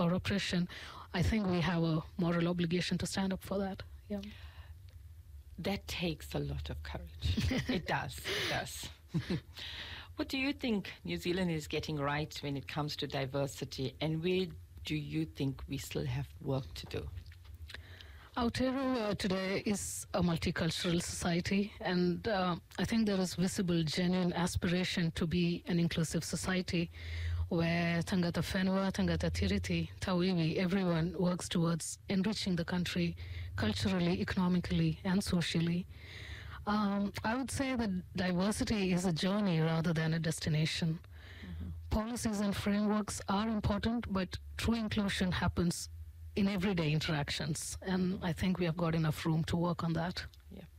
or oppression, I think we have a moral obligation to stand up for that. Yeah. That takes a lot of courage. It does. It does. What do you think New Zealand is getting right when it comes to diversity, and where do you think we still have work to do? Aotearoa today is a multicultural society, and I think there is visible, genuine aspiration to be an inclusive society where tangata whenua, tangata tiriti, tauiwi, everyone works towards enriching the country culturally, economically, and socially. I would say that diversity is a journey rather than a destination. Mm-hmm. Policies and frameworks are important, but true inclusion happens in everyday interactions, and I think we have got enough room to work on that. Yep.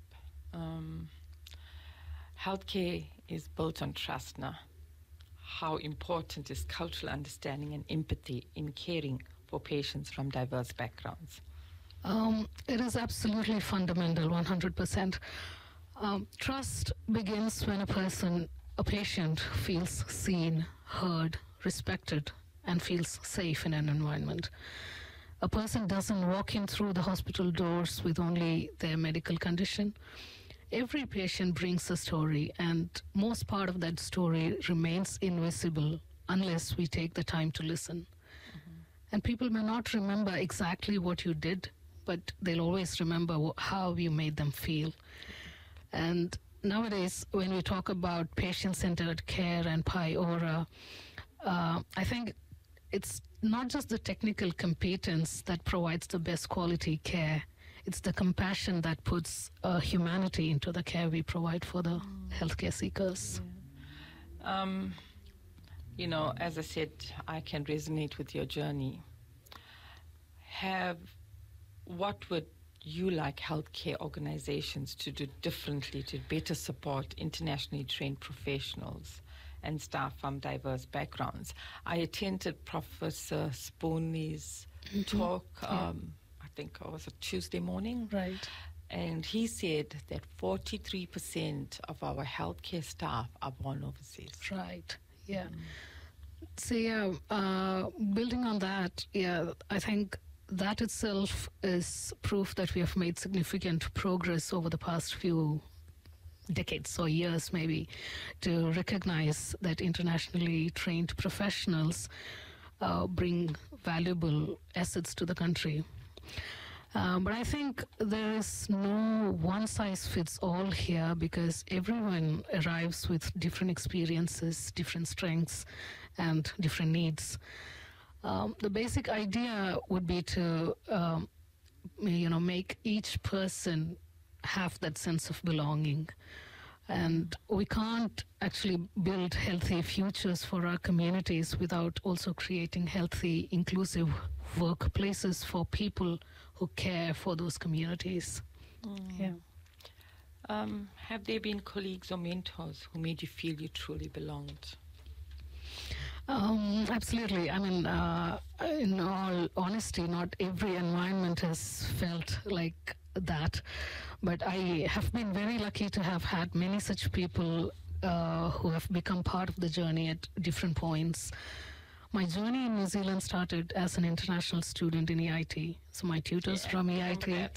Healthcare is built on trust now. How important is cultural understanding and empathy in caring for patients from diverse backgrounds? It is absolutely fundamental, 100%. Trust begins when a patient feels seen, heard, respected, and feels safe in an environment. A person doesn't walk in through the hospital doors with only their medical condition. Every patient brings a story, and most part of that story remains invisible unless we take the time to listen. Mm-hmm. And people may not remember exactly what you did, but they'll always remember how you made them feel. And nowadays, when we talk about patient-centered care and PI ORA, I think it's not just the technical competence that provides the best quality care. It's the compassion that puts humanity into the care we provide for the healthcare seekers. Yeah. As I said, I can resonate with your journey. What would you like healthcare organizations to do differently to better support internationally trained professionals and staff from diverse backgrounds? I attended Professor Spoonley's talk, I think it was a Tuesday morning. Right. And he said that 43% of our healthcare staff are born overseas. Right, yeah. So, building on that, I think that itself is proof that we have made significant progress over the past few decades or years maybe to recognize that internationally trained professionals bring valuable assets to the country. But I think there is no one-size-fits-all here because everyone arrives with different experiences, different strengths, and different needs. The basic idea would be to, make each person have that sense of belonging. And we can't actually build healthy futures for our communities without also creating healthy, inclusive workplaces for people who care for those communities. Yeah. Have there been colleagues or mentors who made you feel you truly belonged? Absolutely. I mean, in all honesty, not every environment has felt like that, but I have been very lucky to have had many such people who have become part of the journey at different points. My journey in New Zealand started as an international student in EIT. So my tutors from EIT.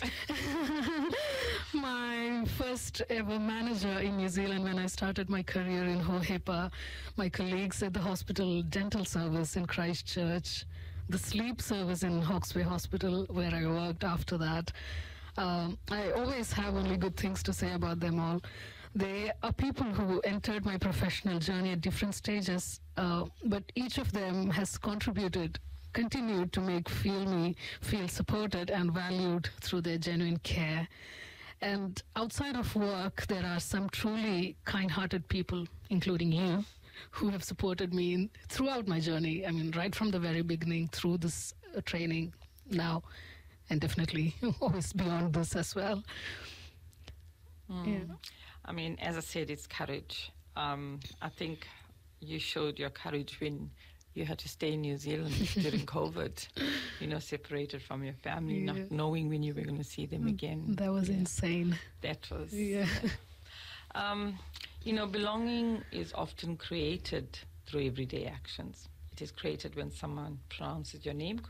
My first ever manager in New Zealand when I started my career in Hohepa, my colleagues at the hospital dental service in Christchurch, the sleep service in Hawkesbury Hospital where I worked after that. I always have only good things to say about them all. They are people who entered my professional journey at different stages, but each of them has continued to make me feel supported and valued through their genuine care. And outside of work, there are some truly kind-hearted people, including you, who have supported me throughout my journey. I mean, right from the very beginning through this training now, and definitely always beyond this as well. Yeah. I mean, as I said, it's courage. I think you showed your courage when you had to stay in New Zealand during COVID, separated from your family, not knowing when you were going to see them again. That was insane. That was... belonging is often created through everyday actions. It is created when someone pronounces your name